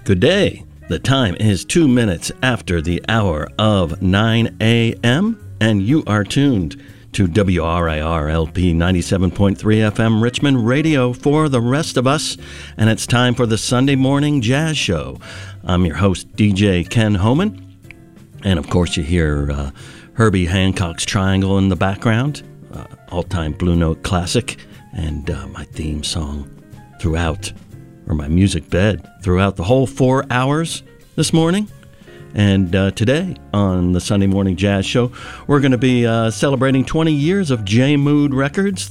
Good day. The time is 2 minutes after the hour of 9 a.m., and you are tuned to WRIR-LP 97.3 FM Richmond Radio for the rest of us, and it's time for the Sunday Morning Jazz Show. I'm your host, DJ Ken Homan, and of course you hear Herbie Hancock's Triangle in the background, all-time Blue Note classic, and my theme song throughout, or my music bed throughout the whole 4 hours this morning. And today on the Sunday Morning Jazz Show, we're going to be celebrating 20 years of J Mood Records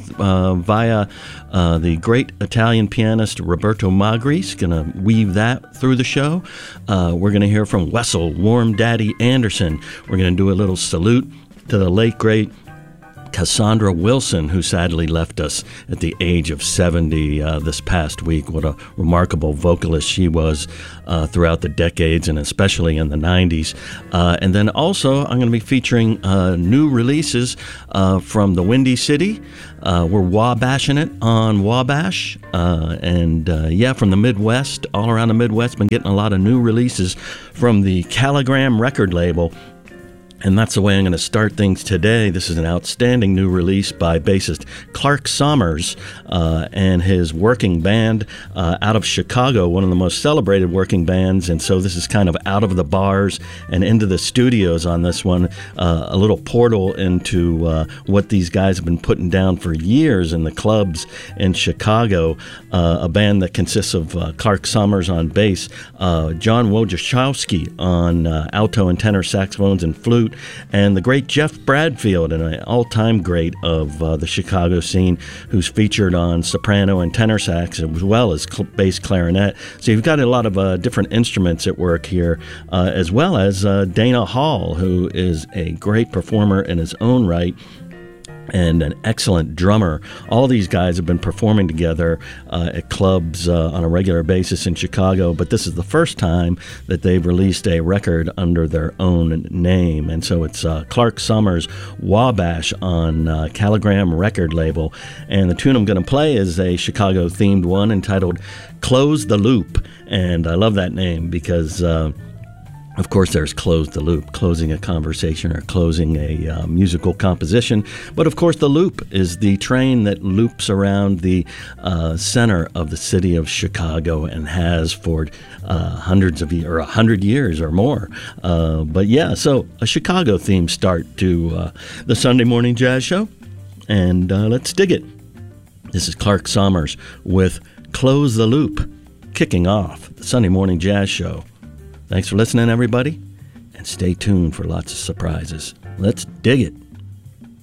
via the great Italian pianist Roberto Magri's going to weave that through the show. We're going to hear from Wessel Warm Daddy Anderson. We're going to do a little salute to the late, great Cassandra Wilson, who sadly left us at the age of 70 this past week. What a remarkable vocalist she was throughout the decades, and especially in the 90s. And then also, I'm going to be featuring new releases from the Windy City. We're Wabashing it on Wabash. From the Midwest, all around the Midwest, been getting a lot of new releases from the Caligram record label. And that's the way I'm going to start things today. This is an outstanding new release by bassist Clark Sommers and his working band out of Chicago, one of the most celebrated working bands. And so this is kind of out of the bars and into the studios on this one, a little portal into what these guys have been putting down for years in the clubs in Chicago. A band that consists of Clark Sommers on bass, John Wojciechowski on alto and tenor saxophones and flute, and the great Jeff Bradfield, an all-time great of the Chicago scene, who's featured on soprano and tenor sax as well as bass clarinet. So you've got a lot of different instruments at work here, as well as Dana Hall, who is a great performer in his own right and an excellent drummer. All these guys have been performing together at clubs on a regular basis in Chicago, but this is the first time that they've released a record under their own name. And so it's Clark Sommers' Wabash on Caligram record label. And the tune I'm going to play is a Chicago-themed one entitled Close the Loop. And I love that name because of course, there's Close the Loop, closing a conversation or closing a musical composition. But of course, the loop is the train that loops around the center of the city of Chicago and has for hundreds of years, or 100 years or more. So a Chicago-themed start to the Sunday Morning Jazz Show. And let's dig it. This is Clark Sommers with Close the Loop, kicking off the Sunday Morning Jazz Show. Thanks for listening, everybody, and stay tuned for lots of surprises. Let's dig it.